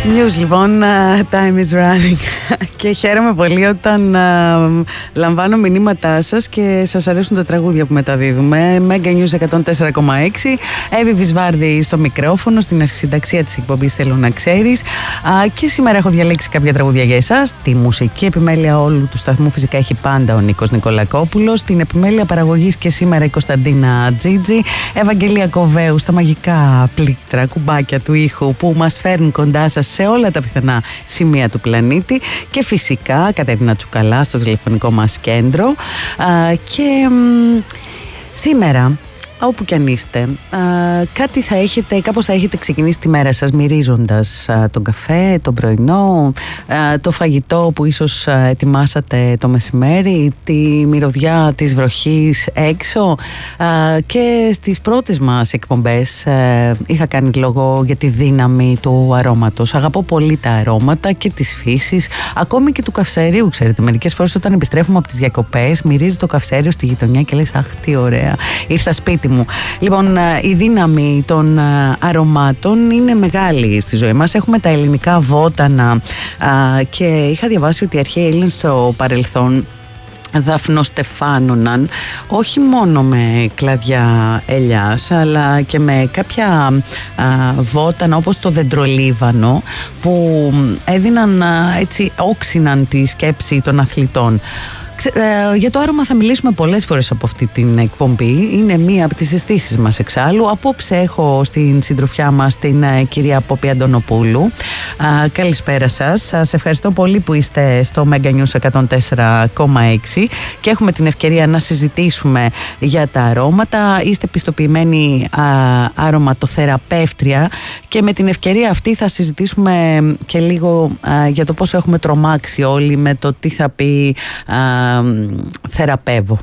News λοιπόν, time is running. Και χαίρομαι πολύ όταν λαμβάνω μηνύματά σας και σας αρέσουν τα τραγούδια που μεταδίδουμε. Mega News 104,6. Εύη Βυσβάρδη στο μικρόφωνο, στην αρχισυνταξία της εκπομπής Θέλω να ξέρεις. Και σήμερα έχω διαλέξει κάποια τραγούδια για εσάς. Τη μουσική επιμέλεια όλου του σταθμού φυσικά έχει πάντα ο Νίκος Νικολακόπουλος. Την επιμέλεια παραγωγής και σήμερα η Κωνσταντίνα Τζίτζη. Ευαγγελία Κοβέου στα μαγικά πλήκτρα κουμπάκια του ήχου που μας φέρνουν κοντά σας σε όλα τα πιθανά σημεία του πλανήτη. Και φυσικά Κατερίνα Τσουκαλά στο τηλεφωνικό μας κέντρο. Και σήμερα, όπου κι αν είστε, κάπως θα έχετε ξεκινήσει τη μέρα σας μυρίζοντας τον καφέ, τον πρωινό, το φαγητό που ίσως ετοιμάσατε το μεσημέρι, τη μυρωδιά της βροχής έξω. Και στις πρώτες μας εκπομπές είχα κάνει λόγο για τη δύναμη του αρώματος. Αγαπώ πολύ τα αρώματα και της φύσης, ακόμη και του καυσαερίου. Ξέρετε, μερικές φορές όταν επιστρέφουμε από τις διακοπές, μυρίζει το καυσαέριο στη γειτονιά και λες, αχ, τι ωραία, ήρθα σπίτι μου. Λοιπόν, η δύναμη των αρωμάτων είναι μεγάλη στη ζωή μας. Έχουμε τα ελληνικά βότανα και είχα διαβάσει ότι οι αρχαίοι Έλληνες στο παρελθόν δαφνοστεφάνωναν όχι μόνο με κλαδιά ελιάς αλλά και με κάποια βότανα όπως το δεντρολίβανο που έδιναν έτσι, όξυναν τη σκέψη των αθλητών. Για το άρωμα θα μιλήσουμε πολλές φορές από αυτή την εκπομπή. Είναι μία από τις αισθήσεις μας εξάλλου. Απόψε έχω στην συντροφιά μας την κυρία Πόπη Αντωνοπούλου. Καλησπέρα σας. Σας ευχαριστώ πολύ που είστε στο Mega News 104,6 και έχουμε την ευκαιρία να συζητήσουμε για τα αρώματα. Είστε πιστοποιημένη αρωματοθεραπεύτρια και με την ευκαιρία αυτή θα συζητήσουμε και λίγο για το πόσο έχουμε τρομάξει όλοι με το τι θα πει θεραπεύω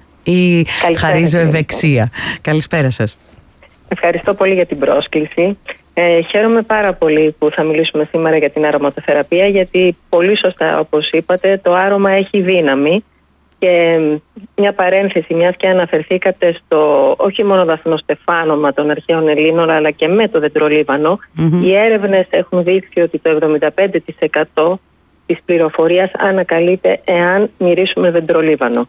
ή χαρίζω ευεξία. Καλησπέρα σας. Ευχαριστώ πολύ για την πρόσκληση. Χαίρομαι πάρα πολύ που θα μιλήσουμε σήμερα για την αρωματοθεραπεία, γιατί πολύ σωστά όπως είπατε το άρωμα έχει δύναμη. Και μια παρένθεση, μιας και αναφερθήκατε στο όχι μόνο δαφνοστεφάνωμα των αρχαίων Ελλήνων αλλά και με το δεντρολίβανο, οι έρευνες έχουν δείξει ότι το 75% της πληροφορίας ανακαλείται εάν μυρίσουμε δεντρολίβανο.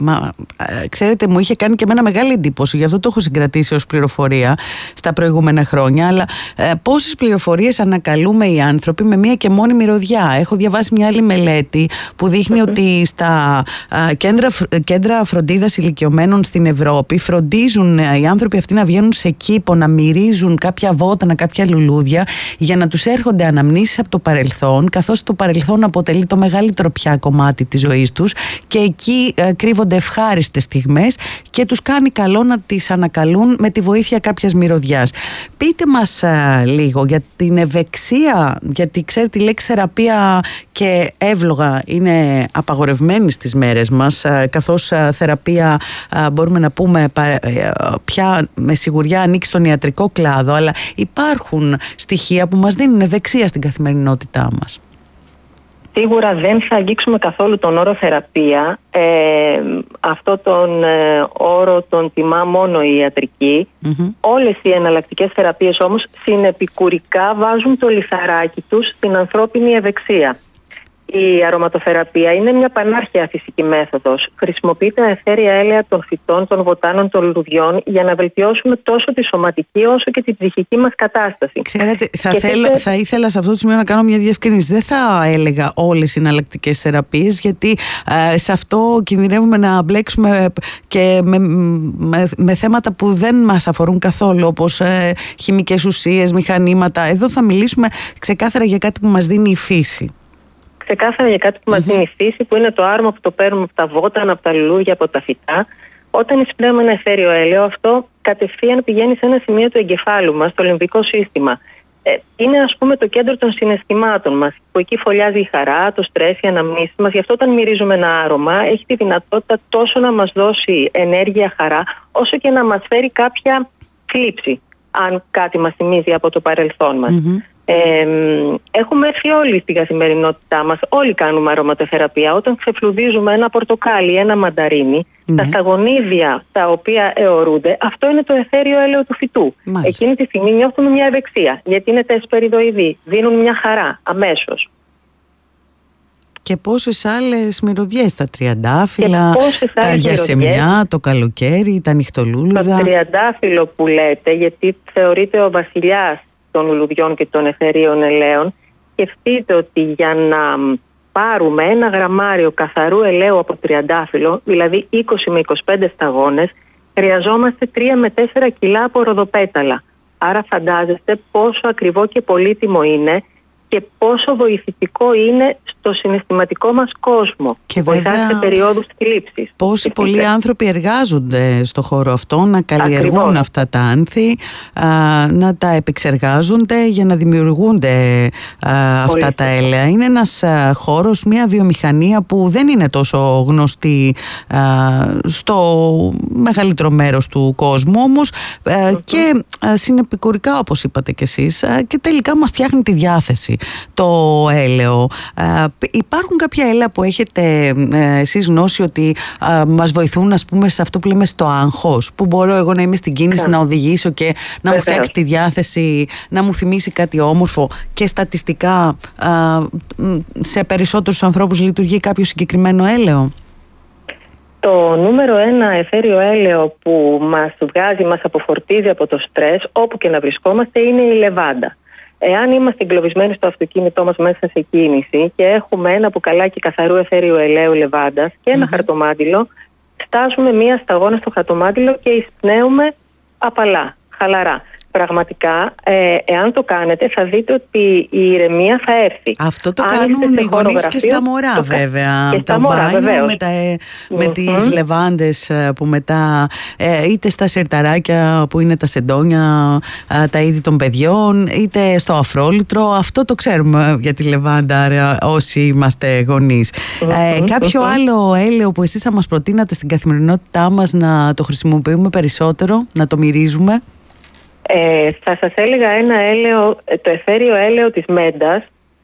Ξέρετε, μου είχε κάνει και εμένα μεγάλη εντύπωση, γι' αυτό το έχω συγκρατήσει ως πληροφορία στα προηγούμενα χρόνια, αλλά πόσες πληροφορίες ανακαλούμε οι άνθρωποι με μία και μόνη μυρωδιά. Έχω διαβάσει μια άλλη μελέτη που δείχνει ότι στα κέντρα φροντίδας ηλικιωμένων στην Ευρώπη φροντίζουν οι άνθρωποι αυτοί να βγαίνουν σε κήπο, να μυρίζουν κάποια βότανα, κάποια λουλούδια για να τους έρχονται αναμνήσεις από το παρελθόν, καθώς το παρελθόν αποτελεί το μεγαλύτερο πια κομμάτι της ζωής τους και εκεί κρύβονται ευχάριστες στιγμές και τους κάνει καλό να τις ανακαλούν με τη βοήθεια κάποιας μυρωδιάς. Πείτε μας λίγο για την ευεξία, γιατί ξέρετε η λέξη θεραπεία και εύλογα είναι απαγορευμένη στις μέρες μας, καθώς θεραπεία μπορούμε να πούμε πια με σιγουριά ανήκει στον ιατρικό κλάδο, αλλά υπάρχουν στοιχεία που μας δίνουν ευεξία στην καθημερινότητά μας. Σίγουρα δεν θα αγγίξουμε καθόλου τον όρο θεραπεία. Αυτό τον όρο τον τιμά μόνο η ιατρική. Όλες οι εναλλακτικές θεραπείες όμως συνεπικουρικά βάζουν το λιθαράκι τους στην ανθρώπινη ευεξία. Η αρωματοθεραπεία είναι μια πανάρχαια φυσική μέθοδος. Χρησιμοποιείται αιθέρια έλαια των φυτών, των βοτάνων, των λουλουδιών για να βελτιώσουμε τόσο τη σωματική όσο και τη ψυχική μας κατάσταση. Ξέρετε, θα ήθελα σε αυτό το σημείο να κάνω μια διευκρίνηση. Δεν θα έλεγα όλες οι εναλλακτικές θεραπείες, γιατί σε αυτό κινδυνεύουμε να μπλέξουμε και με θέματα που δεν μας αφορούν καθόλου, όπως χημικές ουσίες, μηχανήματα. Εδώ θα μιλήσουμε ξεκάθαρα για κάτι που μας δίνει η φύση. Ξεκάθαρα για κάτι που μας δίνει η φύση, που είναι το άρωμα που το παίρνουμε από τα βότανα, από τα λουλούδια, από τα φυτά. Όταν εισπνέουμε ένα αιθέριο έλαιο, αυτό κατευθείαν πηγαίνει σε ένα σημείο του εγκεφάλου μας, το λιμβικό σύστημα. Είναι, ας πούμε, το κέντρο των συναισθημάτων μας, που εκεί φωλιάζει η χαρά, το στρες, οι αναμνήσεις μας. Γι' αυτό όταν μυρίζουμε ένα άρωμα, έχει τη δυνατότητα τόσο να μας δώσει ενέργεια, χαρά, όσο και να μας φέρει κάποια θλίψη, αν κάτι μας θυμίζει από το παρελθόν μας. Έχουμε έρθει όλοι στην καθημερινότητά μας, όλοι κάνουμε αρωματοθεραπεία. Όταν ξεφλουδίζουμε ένα πορτοκάλι, ένα μανταρίνι, τα σταγονίδια τα οποία αιωρούνται, αυτό είναι το αιθέριο έλαιο του φυτού. Μάλιστα. Εκείνη τη στιγμή νιώθουμε μια ευεξία, γιατί είναι τα εσπεριδοειδή, δίνουν μια χαρά αμέσως. Και πόσες άλλες μυρωδιές, τα τριαντάφυλλα, τα γιασεμιά, το καλοκαίρι, τα νυχτολούλουδα. Το τριαντάφυλλο που λέτε, γιατί θεωρείται ο βασιλιάς των λουλουδιών και των αιθερίων ελαίων, σκεφτείτε ότι για να πάρουμε 1 γραμμάριο καθαρού ελαίου από τριαντάφυλλο, δηλαδή 20 με 25 σταγόνες, χρειαζόμαστε 3 με 4 κιλά από ροδοπέταλα. Άρα φαντάζεστε πόσο ακριβό και πολύτιμο είναι και πόσο βοηθητικό είναι στο συναισθηματικό μας κόσμο. Και βοηθάει σε περιόδους θλίψης. Πόσοι πολλοί άνθρωποι εργάζονται στο χώρο αυτό να καλλιεργούν ακριβώς αυτά τα άνθη, να τα επεξεργάζονται για να δημιουργούνται αυτά τα έλαια. Είναι ένας χώρος, μια βιομηχανία που δεν είναι τόσο γνωστή στο μεγαλύτερο μέρος του κόσμου, όμως και συνεπικουρικά, όπως είπατε κι εσείς, και τελικά μας φτιάχνει τη διάθεση το έλαιο. Υπάρχουν κάποια έλαια που έχετε εσείς γνώση ότι μας βοηθούν, ας πούμε, σε αυτό που λέμε στο άγχος, που μπορώ εγώ να είμαι στην κίνηση, να οδηγήσω και να μου φτιάξει τη διάθεση, να μου θυμίσει κάτι όμορφο, και στατιστικά σε περισσότερους ανθρώπους λειτουργεί κάποιο συγκεκριμένο έλαιο? Το νούμερο 1 αιθέριο έλαιο που μας βγάζει, μας αποφορτίζει από το στρες, όπου και να βρισκόμαστε, είναι η λεβάντα. Εάν είμαστε εγκλωβισμένοι στο αυτοκίνητό μας μέσα σε κίνηση και έχουμε ένα μπουκαλάκι καθαρού αιθέριου ελαίου λεβάντας και ένα χαρτομάτιλο, στάζουμε μία σταγόνα στο χαρτομάτιλο και εισπνέουμε απαλά, χαλαρά. Πραγματικά, εάν το κάνετε, θα δείτε ότι η ηρεμία θα έρθει. Αυτό το κάνουν οι γονείς και στα μωρά, βέβαια. Και στα μωρά, βεβαίως. Με τις λεβάντες που μετά, είτε στα σιρταράκια που είναι τα σεντόνια, τα είδη των παιδιών, είτε στο αφρόλυτρο. Αυτό το ξέρουμε για τη λεβάντα, όσοι είμαστε γονείς. Κάποιο άλλο έλαιο που εσείς θα μας προτείνατε στην καθημερινότητά μας να το χρησιμοποιούμε περισσότερο, να το μυρίζουμε? Θα σας έλεγα ένα έλαιο, το αιθέριο έλαιο της μέντας,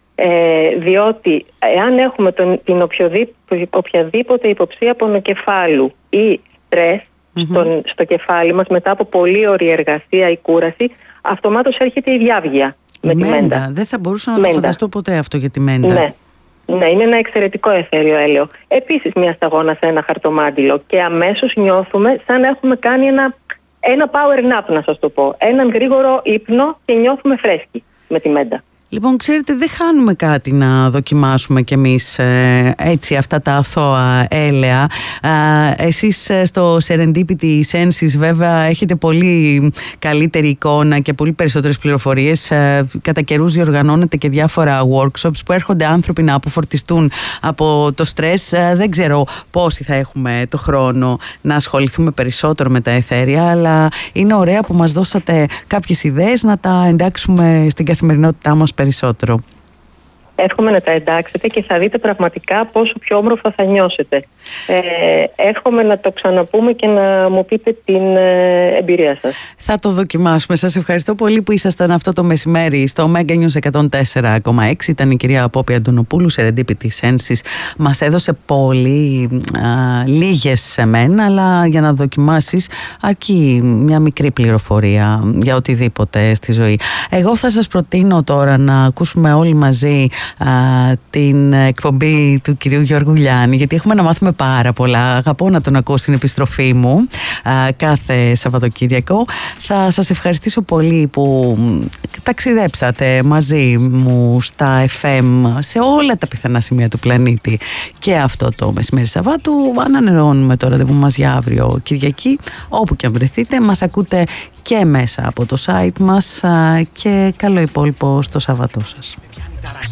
διότι εάν έχουμε την οποιαδήποτε υποψία πονοκεφάλου ή στρες στο κεφάλι μας μετά από πολλή ώρη εργασία ή κούραση, αυτομάτως έρχεται η διάβγεια με τη μέντα. Δεν θα μπορούσα να το φανταστώ ποτέ αυτό για τη μέντα. Ναι, είναι ένα εξαιρετικό αιθέριο έλαιο. Επίσης μια σταγόνα σε ένα χαρτομάτιλο και αμέσως νιώθουμε σαν να έχουμε κάνει ένα power nap, να σας το πω. Έναν γρήγορο ύπνο και νιώθουμε φρέσκοι με τη μέντα. Λοιπόν, ξέρετε, δεν χάνουμε κάτι να δοκιμάσουμε κι εμείς έτσι αυτά τα αθώα έλαια. Εσείς στο Serendipity Senses βέβαια έχετε πολύ καλύτερη εικόνα και πολύ περισσότερες πληροφορίες. Κατά καιρούς διοργανώνετε και διάφορα workshops που έρχονται άνθρωποι να αποφορτιστούν από το στρες. Δεν ξέρω πόσοι θα έχουμε το χρόνο να ασχοληθούμε περισσότερο με τα αιθέρια, αλλά είναι ωραία που μας δώσατε κάποιες ιδέες να τα εντάξουμε στην καθημερινότητά μας περισσότερο. Εύχομαι να τα εντάξετε και θα δείτε πραγματικά πόσο πιο όμορφα θα νιώσετε. Εύχομαι να το ξαναπούμε και να μου πείτε την εμπειρία σας. Θα το δοκιμάσουμε. Σας ευχαριστώ πολύ που ήσασταν αυτό το μεσημέρι στο Mega News 104,6. Ήταν η κυρία Πόπη Αντωνοπούλου, Serendipity Senses. Μας έδωσε πολύ λίγες σε μένα, αλλά για να δοκιμάσεις αρκεί μια μικρή πληροφορία για οτιδήποτε στη ζωή. Εγώ θα σας προτείνω τώρα να ακούσουμε όλοι μαζί την εκπομπή του κυρίου Γιώργου Λιάννη, γιατί έχουμε να μάθουμε πάρα πολλά. Αγαπώ να τον ακούω στην επιστροφή μου κάθε Σαββατοκύριακο. Θα σας ευχαριστήσω πολύ που ταξιδέψατε μαζί μου στα FM σε όλα τα πιθανά σημεία του πλανήτη και αυτό το μεσημέρι Σαββάτου. Ανανεώνουμε το ραντεβού μας για αύριο Κυριακή. Όπου και αν βρεθείτε, μας ακούτε και μέσα από το site μας, και καλό υπόλοιπο στο Σαββατό σας.